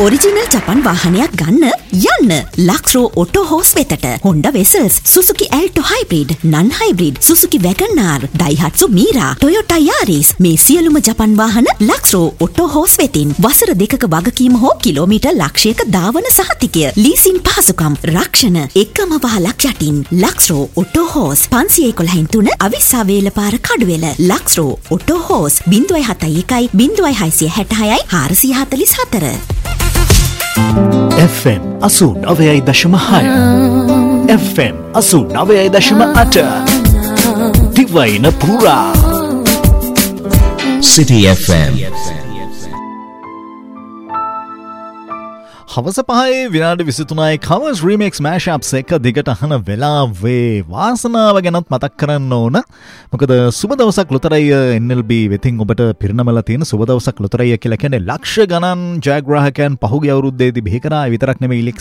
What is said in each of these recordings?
Original ජපන් වාහනයක් ගන්න යන්න ලක්ස්රෝ ඔටෝ හෝස් වෙතට. Honda Vessels, Suzuki Alto Hybrid, Non Hybrid, Suzuki Wagon R, Daihatsu Mira, Toyota Yaris මේ සියලුම ජපන් වාහන ලක්ස්රෝ ඔටෝ හෝස් වෙතින්. වසර 2ක වගකීම හෝ කිලෝමීටර් ලක්ෂයක දාවන සහතිකය, ලීසින් පහසුකම්, රක්ෂණ එකම වහලක් යටින්. ලක්ස්රෝ auto hose 511 අවිස්සා වේලපාර Kaduwela. ලක්ස්රෝ auto hose 071 0666 444. FM 89.6 FM 89.8 Divine Pura City FM හවස 5:23යි කවර්ස් රීමික්ස් මෑෂප්ස් එක දිගට අහන වෙලාවේ වාසනාව ගැනත් මතක් කරන්න ඕන. මොකද සුබ දවසක් ලොතරැය NLB වෙතින් ඔබට පිරිනමලා තියෙන සුබ දවසක් ලොතරැය කියලා කියන්නේ ලක්ෂ ගණන් ජයග්‍රාහකයන් පහුගිය අවුරුද්දේදී බිහි කරා විතරක් නෙමෙයි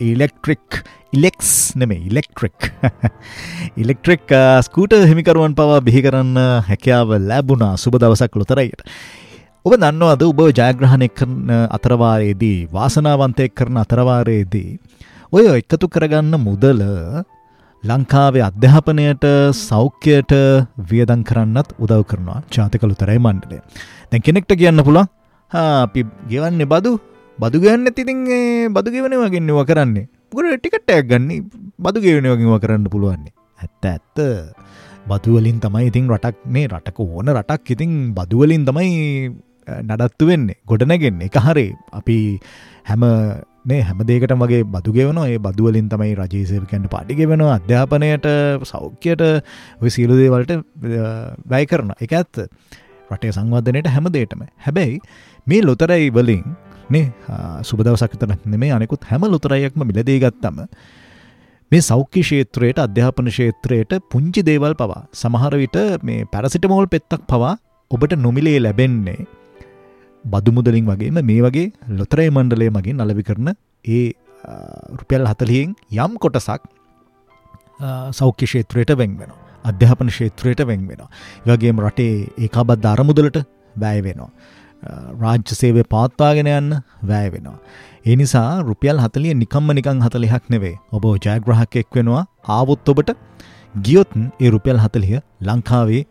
ඉලෙක්ට්‍රික් ස්කූටර් හිමිකරුවන් පවා බිහි කරන්න හැකියාව ලැබුණා සුබ දවසක් ලොතරැයට. ඔබ දන්නවද ඔබ ජයග්‍රහණය කරන අතරවාරයේදී වාසනාවන්තය කරන අතරවාරයේදී ඔය එකතු කරගන්න මුදල ලංකාවේ අධ්‍යාපනයට සෞඛ්‍යයට වියදම් කරන්නත් උදව් කරනවා ජාතික ලොතරැයි මණ්ඩලය. දැන් කෙනෙක්ට කියන්න පුළුවන් අපි ගෙවන්නේ බදු ගෙවන්නේ ඉතින් බදු ගෙවනවා ගෙන්නව කරන්නේ. මොකද ටිකට් එකක් ගන්න බදු ගෙවනවා ගෙව කරන්න පුළුවන්. ඇත්ත බදු වලින් තමයි ඉතින් රටක් මේ රටක ඕන රටක් ඉතින් බදු වලින් තමයි නඩත්තු වෙන්නේ ගොඩනැගෙන්නේ. ඒක හරි. අපි හැම දෙයකටම වගේ බදු ගෙවනවා. ඒ බදු වලින් තමයි රජයේ සේවකයන්ට පාඩි ගෙවනවා, අධ්‍යාපනයට, සෞඛ්‍යයට, ඔය සියලු දේවල්ට වැය කරනවා. ඒක ඇත්ත. රටේ සංවර්ධනයට හැම දෙයකටම. හැබැයි මේ ලොතරැයි වලින් නේ සුබ දවසක් විතර නෙමෙයි අනිකුත් හැම ලොතරැයක්ම මිලදී ගත්තම මේ සෞඛ්‍ය ක්ෂේත්‍රයට, අධ්‍යාපන ක්ෂේත්‍රයට පුංචි දේවල් පවා සමහර විට මේ පැරසිටමෝල් පෙත්තක් පවා ඔබට නොමිලේ ලැබෙන්නේ බදු මුදලින් වගේම මේ වගේ ලොතරැයි මණ්ඩලය මගින් අලෙවි කරන ඒ රුපියල් 40න් යම් කොටසක් සෞඛ්‍ය ක්ෂේත්‍රයට වෙන් වෙනවා. අධ්‍යාපන ක්ෂේත්‍රයට වෙන් වෙනවා. ඒ වගේම රටේ ඒකාබද්ධ අරමුදලට වැය වෙනවා. රාජ්‍ය සේවය පවත්වාගෙන යන්න වැය වෙනවා. ඒ නිසා රුපියල් 40 නිකන් 40ක් නෙවෙයි. ඔබ ජයග්‍රාහකයෙක් වෙනවා ආවොත් ඔබට ගියොත් ඒ රුපියල් 40 ලංකාවේ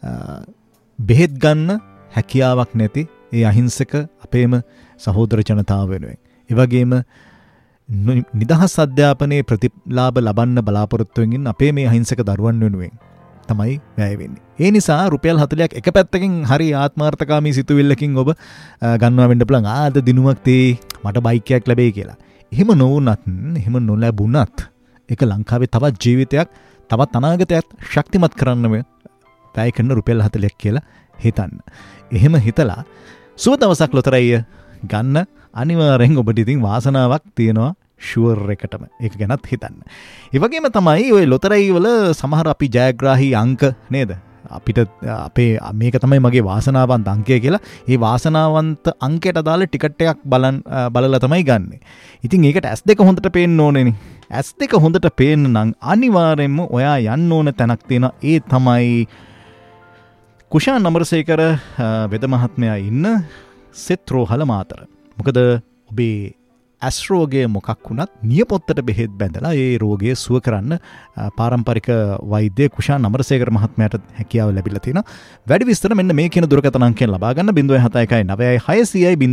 බෙහෙත් ගන්න හැකියාවක් නැති ඒ අහිංසක අපේම සහෝදර ජනතාව වෙනුවෙන්. ඒ වගේම නිදහස් අධ්‍යාපනයේ ප්‍රතිලාභ ලබන්න බලාපොරොත්තු වෙමින් අපේ මේ අහිංසක දරුවන් වෙනුවෙන් තමයි වැය වෙන්නේ. ඒ නිසා රුපියල් 40ක් එක පැත්තකින් හරි ආත්මార్థකාමී සිතුවිල්ලකින් ඔබ ගන්නවා වෙන්න පුළුවන්. ආද දිනුවක් තේ මට බයික් එකක් ලැබෙයි කියලා. එහෙම නොවුනත්, එහෙම නොලැබුණත් ඒක ලංකාවේ තවත් ජීවිතයක්, තවත් අනාගතයක් ශක්තිමත් කරන්න වැය කරන රුපියල් 40ක් කියලා හිතන්න. එහෙම හිතලා සුබ දවසක් ලොතරැය ගන්න අනිවාර්යෙන් ඔබට ඉතින් වාසනාවක් තියෙනවා ෂුවර් එකටම. ඒක ගැනත් හිතන්න. ඒ වගේම තමයි ওই ලොතරැයි වල සමහර අපි ජයග්‍රාහී අංක නේද? අපිට අපේ මේක තමයි මගේ වාසනාවන්ත අංකය කියලා. ඒ වාසනාවන්ත අංකයට අදාළ ටිකට් එකක් බලලා තමයි ගන්නෙ. ඉතින් ඒකට S2 හොඳට පේන්න ඕනේනේ. S2 හොඳට පේන්න නම් අනිවාර්යෙන්ම ඔයා යන්න ඕන තැනක් තියෙනවා. ඒ තමයි කුෂාන් අමරසේකර වෙද මහත්මයා ඉන්න සෙත් රෝහල මාතර. මොකද ඔබේ ඇස් රෝගය මොකක් වුණත් නියපොත්තට බෙහෙත් බැඳලා ඒ රෝගය සුව කරන්න පාරම්පරික වෛද්‍ය කුෂාන් අමරසේකර මහත්මයාට හැකියාව ලැබිලා තියෙනවා. වැඩි විස්තර මෙන්න මේ කියන දුරකථන අංකයෙන් ලබා ගන්න 071 960